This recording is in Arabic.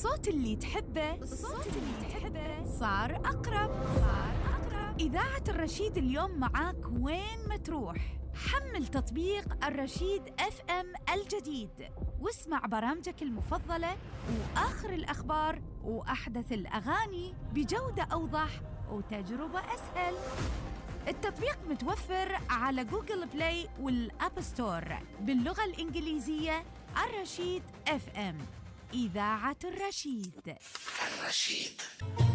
الصوت اللي تحبه صار أقرب. إذاعة الرشيد اليوم معاك وين ما تروح. حمل تطبيق الرشيد FM الجديد واسمع برامجك المفضلة وآخر الأخبار وأحدث الأغاني بجودة أوضح وتجربة أسهل. التطبيق متوفر على جوجل بلاي والأب ستور باللغة الإنجليزية. الرشيد FM، إذاعة الرشيد.